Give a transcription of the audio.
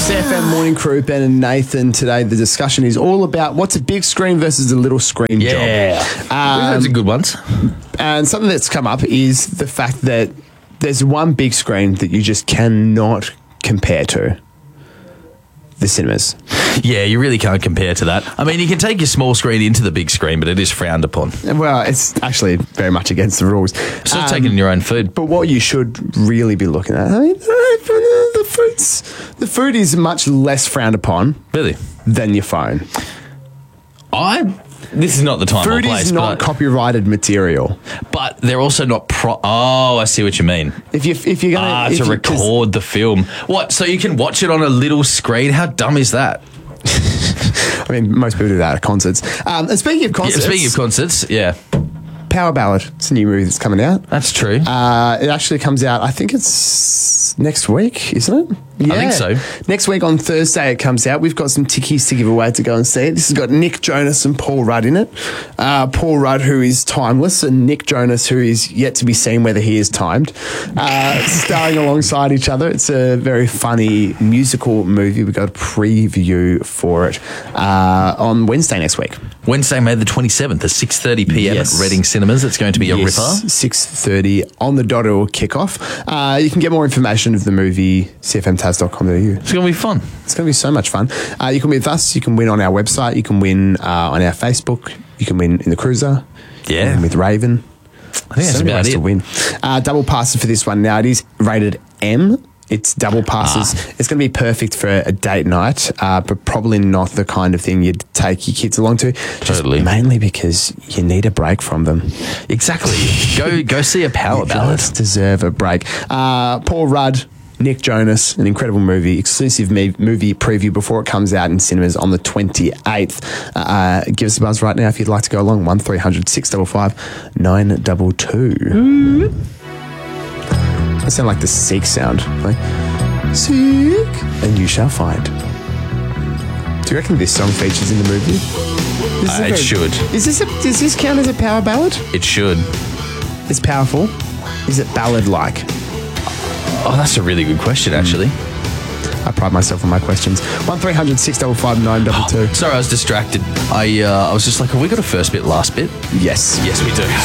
CFM Morning Crew, Ben and Nathan. Today the discussion is all about what's a big screen versus a little screen job. Those are good ones. And something that's come up is the fact that there's one big screen that you just cannot compare to. The cinemas. Yeah, you really can't compare to that. I mean, you can take your small screen into the big screen, but it is frowned upon. Well, it's actually very much against the rules. It's not taking your own food. But what you should really be looking at, I mean, the food is much less frowned upon. Really? Than your phone. This is not the time or Food place. is not copyrighted material. But they're also not Oh, I see what you mean. If you're going to record the film. What? So you can watch it on a little screen? How dumb is that? I mean, most people do that at concerts. And speaking of concerts... yeah. Power Ballad. It's a new movie that's coming out. That's true. It actually comes out, I think it's next week, isn't it? Yeah. I think so. Next week on Thursday it comes out. We've got some tickies to give away to go and see it. This has got Nick Jonas and Paul Rudd in it. Paul Rudd, who is timeless, and Nick Jonas, who is yet to be seen whether he is timed, starring alongside each other. It's a very funny musical movie. We've got a preview for it on Wednesday next week. Wednesday, May the 27th at 6:30 p.m. at Reading Cinemas. It's going to be a ripper. 6:30 on the dot. It will kick off. You can get more information of the movie, cfmtaz.com.au. It's going to be fun. It's going to be so much fun. You can win with us. You can win on our website. You can win on our Facebook. You can win in the cruiser. Yeah. With Raven. I think that's about it. To win. Double passes for this one now. It is rated M. It's double passes. It's going to be perfect for a date night, but probably not the kind of thing you'd take your kids along to. Totally. Just mainly because you need a break from them. Exactly. Go see a power ballad. You deserve a break. Paul Rudd, Nick Jonas, an incredible movie, exclusive movie preview before it comes out in cinemas on the 28th. Give us a buzz right now if you'd like to go along. 1300 655 922. I sound like the Seek sound. Like, Seek, and you shall find. Do you reckon this song features in the movie? It should. Does this count as a power ballad? It should. It's powerful. Is it ballad-like? Oh, that's a really good question, actually. I pride myself on my questions. 1300 655 922. Sorry, I was distracted. I was just like, have we got a first bit, last bit? Yes. Yes, we do.